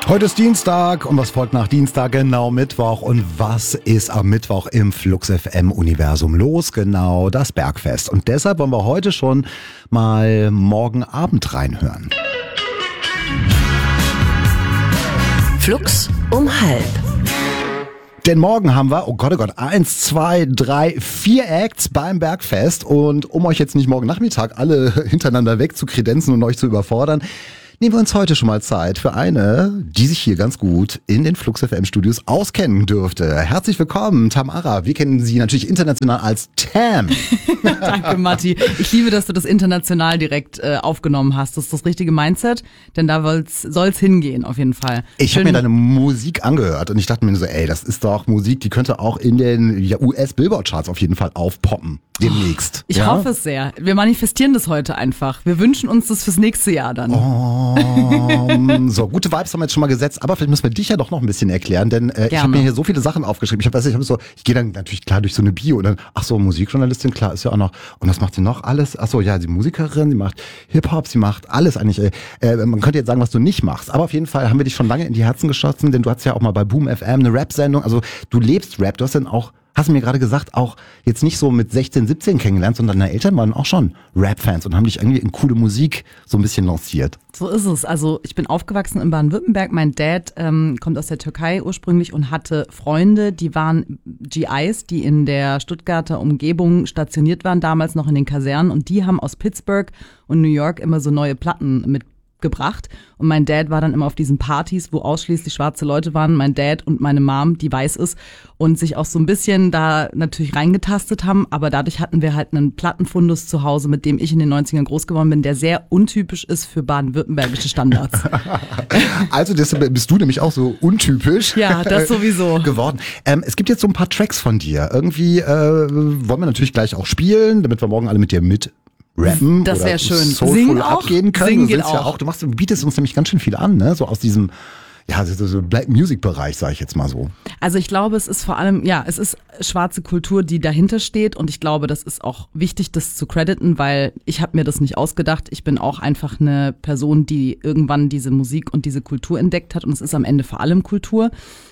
Heute ist Dienstag und was folgt nach Dienstag? Genau Mittwoch. Und was ist am Mittwoch im Flux FM Universum los? Genau das Bergfest. Und deshalb wollen wir heute schon mal morgen Abend reinhören. Flux um 12:30. Denn morgen haben wir, oh Gott, 1, 2, 3, 4 Acts beim Bergfest. Und um euch jetzt nicht morgen Nachmittag alle hintereinander wegzukredenzen und euch zu überfordern, nehmen wir uns heute schon mal Zeit für eine, die sich hier ganz gut in den Flux FM Studios auskennen dürfte. Herzlich willkommen, Tamara. Wir kennen sie natürlich international als Tam. Danke, Matti. Ich liebe, dass du das international direkt aufgenommen hast. Das ist das richtige Mindset, denn da soll's hingehen, auf jeden Fall. Ich habe mir deine Musik angehört und ich dachte mir so, das ist doch Musik, die könnte auch in den US-Billboard-Charts auf jeden Fall aufpoppen. Demnächst. Ich hoffe es sehr. Wir manifestieren das heute einfach. Wir wünschen uns das fürs nächste Jahr dann. So, gute Vibes haben wir jetzt schon mal gesetzt, aber vielleicht müssen wir dich ja doch noch ein bisschen erklären, denn ich habe mir hier so viele Sachen aufgeschrieben. Ich gehe dann natürlich klar durch so eine Bio und dann, Musikjournalistin, klar, ist ja auch noch. Und was macht sie noch alles? Sie Musikerin, sie macht Hip-Hop, sie macht alles eigentlich. Man könnte jetzt sagen, was du nicht machst, aber auf jeden Fall haben wir dich schon lange in die Herzen geschossen, denn du hast ja auch mal bei Boom FM eine Rap-Sendung, also du lebst Rap, du hast dann auch, hast du mir gerade gesagt, auch jetzt nicht so mit 16, 17 kennengelernt, sondern deine Eltern waren auch schon Rap-Fans und haben dich irgendwie in coole Musik so ein bisschen lanciert. So ist es. Also ich bin aufgewachsen in Baden-Württemberg. Mein Dad kommt aus der Türkei ursprünglich und hatte Freunde, die waren GIs, die in der Stuttgarter Umgebung stationiert waren, damals noch in den Kasernen. Und die haben aus Pittsburgh und New York immer so neue Platten mitgebracht. Und mein Dad war dann immer auf diesen Partys, wo ausschließlich schwarze Leute waren. Mein Dad und meine Mom, die weiß ist, und sich auch so ein bisschen da natürlich reingetastet haben. Aber dadurch hatten wir halt einen Plattenfundus zu Hause, mit dem ich in den 90ern groß geworden bin, der sehr untypisch ist für baden-württembergische Standards. Also deshalb bist du nämlich auch so untypisch. Ja, das sowieso. Geworden. Es gibt jetzt so ein paar Tracks von dir. Irgendwie wollen wir natürlich gleich auch spielen, damit wir morgen alle mit dir rappen. Das wäre schön. Singen auch? Abgehen können. Singen geht auch. Ja auch. Du bietest uns nämlich ganz schön viel an, ne? So aus diesem, so Black Music Bereich, sage ich jetzt mal so. Also ich glaube, es ist vor allem, es ist schwarze Kultur, die dahinter steht, und ich glaube, das ist auch wichtig, das zu crediten, weil ich habe mir das nicht ausgedacht. Ich bin auch einfach eine Person, die irgendwann diese Musik und diese Kultur entdeckt hat, und es ist am Ende vor allem Kultur.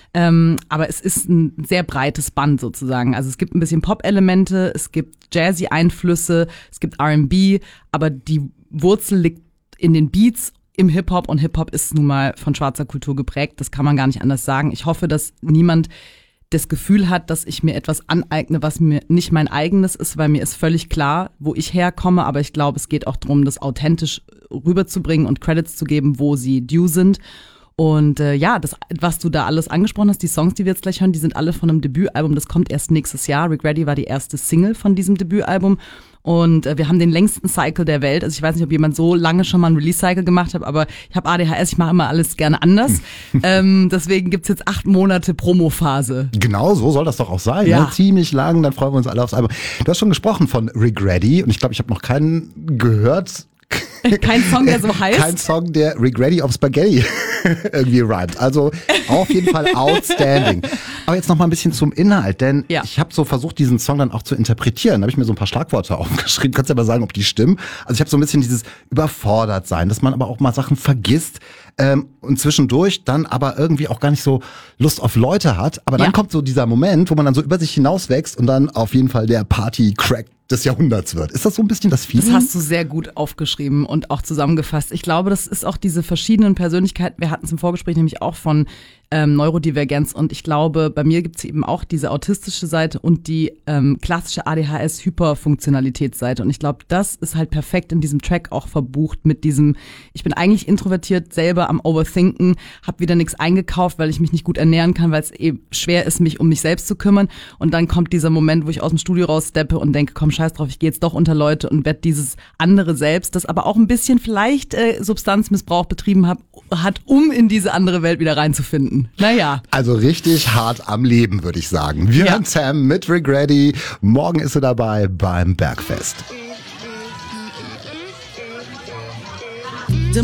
Aber es ist ein sehr breites Band sozusagen. Also es gibt ein bisschen Pop-Elemente, es gibt Jazzy-Einflüsse, es gibt R&B, aber die Wurzel liegt in den Beats im Hip-Hop, und Hip-Hop ist nun mal von schwarzer Kultur geprägt. Das kann man gar nicht anders sagen. Ich hoffe, dass niemand das Gefühl hat, dass ich mir etwas aneigne, was mir nicht mein eigenes ist, weil mir ist völlig klar, wo ich herkomme, aber ich glaube, es geht auch darum, das authentisch rüberzubringen und Credits zu geben, wo sie due sind. Und das, was du da alles angesprochen hast, die Songs, die wir jetzt gleich hören, die sind alle von einem Debütalbum, das kommt erst nächstes Jahr. Rick Reddy war die erste Single von diesem Debütalbum, und wir haben den längsten Cycle der Welt. Also ich weiß nicht, ob jemand so lange schon mal einen Release-Cycle gemacht hat, aber ich habe ADHS, ich mache immer alles gerne anders. Deswegen gibt's jetzt 8 Monate Promophase. Genau, so soll das doch auch sein. Ja. Ne? Ziemlich lang, dann freuen wir uns alle aufs Album. Du hast schon gesprochen von Rick Reddy, und ich glaube, ich habe noch keinen gehört. Kein Song, der so heißt. Kein Song, der Rick Reddy auf Spaghetti irgendwie rhymt. Also auf jeden Fall outstanding. Aber jetzt noch mal ein bisschen zum Inhalt, denn ich habe so versucht, diesen Song dann auch zu interpretieren. Da habe ich mir so ein paar Schlagworte aufgeschrieben. Kannst du aber sagen, ob die stimmen? Also ich habe so ein bisschen dieses überfordert sein, dass man aber auch mal Sachen vergisst und zwischendurch dann aber irgendwie auch gar nicht so Lust auf Leute hat. Aber dann kommt so dieser Moment, wo man dann so über sich hinauswächst und dann auf jeden Fall der Party-Crack des Jahrhunderts wird. Ist das so ein bisschen das Feeling? Das hast du sehr gut aufgeschrieben und auch zusammengefasst. Ich glaube, das ist auch diese verschiedenen Persönlichkeiten. Wir hatten es im Vorgespräch nämlich auch von Neurodivergenz, und ich glaube, bei mir gibt es eben auch diese autistische Seite und die klassische ADHS-Hyperfunktionalitätsseite, und ich glaube, das ist halt perfekt in diesem Track auch verbucht mit diesem, ich bin eigentlich introvertiert, selber am Overthinken, habe wieder nichts eingekauft, weil ich mich nicht gut ernähren kann, weil es eben schwer ist, mich um mich selbst zu kümmern, und dann kommt dieser Moment, wo ich aus dem Studio raussteppe und denke, komm, scheiß drauf, ich gehe jetzt doch unter Leute und werde dieses andere Selbst, das aber auch ein bisschen vielleicht Substanzmissbrauch betrieben hat, um in diese andere Welt wieder reinzufinden. Naja. Also richtig hart am Leben, würde ich sagen. Wir hören Sam mit Rick Reddy. Morgen ist sie dabei beim Bergfest. The